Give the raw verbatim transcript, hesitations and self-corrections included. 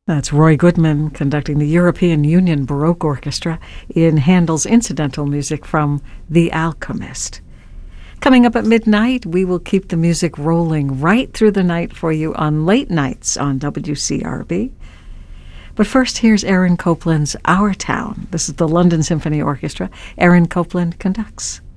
That's Roy Goodman conducting the European Union Baroque Orchestra in Handel's incidental music from The Alchemist. Coming up at midnight, we will keep the music rolling right through the night for you on late nights on W C R B. But first, here's Aaron Copland's Our Town. This is the London Symphony Orchestra. Aaron Copland conducts.